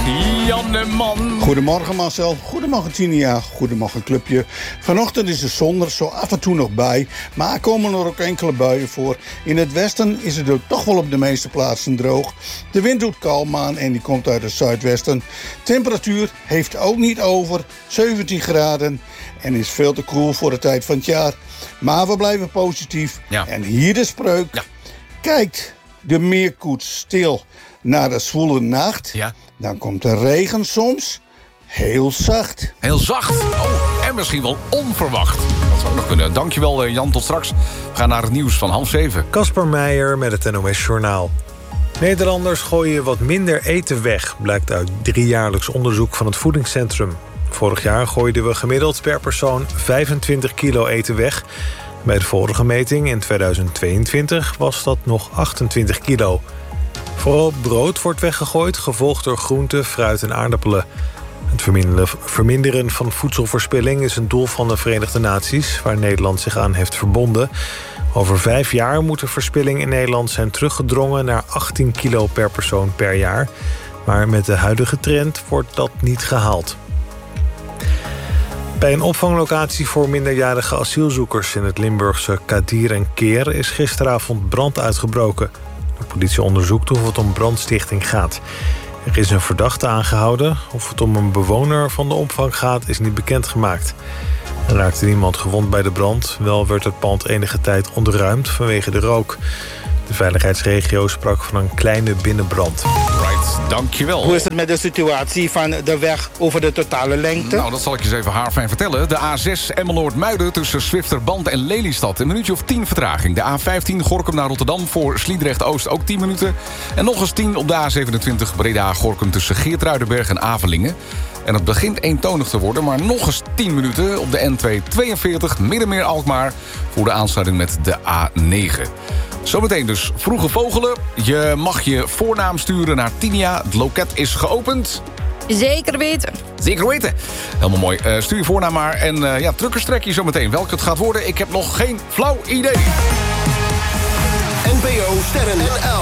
Janneman. Goedemorgen Marcel, goedemorgen Tinia, goedemorgen clubje. Vanochtend is de zon er zo af en toe nog bij, maar er komen er ook enkele buien voor. In het westen is het toch wel op de meeste plaatsen droog. De wind doet kalm aan en die komt uit het zuidwesten. Temperatuur heeft ook niet over 17 graden en is veel te koel voor de tijd van het jaar. Maar we blijven positief. Ja. En hier de spreuk. Ja. Kijkt de meerkoets stil naar de zwoele nacht, Ja. dan komt de regen soms heel zacht. Heel zacht. Oh, en misschien wel onverwacht. Dat zou ook nog kunnen. Dankjewel Jan, tot straks. We gaan naar het nieuws van 6:30. Kasper Meijer met het NOS Journaal. Nederlanders gooien wat minder eten weg, blijkt uit 3-jaarlijks onderzoek van het Voedingscentrum. Vorig jaar gooiden we gemiddeld per persoon 25 kilo eten weg. Bij de vorige meting in 2022 was dat nog 28 kilo. Vooral brood wordt weggegooid, gevolgd door groenten, fruit en aardappelen. Het verminderen van voedselverspilling is een doel van de Verenigde Naties, waar Nederland zich aan heeft verbonden. Over 5 jaar moet de verspilling in Nederland zijn teruggedrongen naar 18 kilo per persoon per jaar. Maar met de huidige trend wordt dat niet gehaald. Bij een opvanglocatie voor minderjarige asielzoekers in het Limburgse Kadir en Keer is gisteravond brand uitgebroken. De politie onderzoekt of het om brandstichting gaat. Er is een verdachte aangehouden. Of het om een bewoner van de opvang gaat, is niet bekendgemaakt. Er raakte niemand gewond bij de brand. Wel werd het pand enige tijd ontruimd vanwege de rook. De veiligheidsregio sprak van een kleine binnenbrand. Right, dankjewel. Hoe is het met de situatie van de weg over de totale lengte? Nou, dat zal ik je eens even haarfijn vertellen. De A6 Emmeloord-Muiden tussen Zwifterband en Lelystad. Een minuutje of 10 vertraging. De A15 Gorinchem naar Rotterdam voor Sliedrecht-Oost ook 10 minuten. En nog eens 10 op de A27 Breda-Gorinchem tussen Geertruidenberg en Avelingen. En het begint eentonig te worden, maar nog eens 10 minuten op de N242 Middenmeer-Alkmaar voor de aansluiting met de A9. Zometeen dus vroege vogelen. Je mag je voornaam sturen naar Tinia. Het loket is geopend. Zeker weten. Zeker weten. Helemaal mooi. Stuur je voornaam maar. En truckerstrek je zometeen. Welke het gaat worden, ik heb nog geen flauw idee. NPO Sterren NL.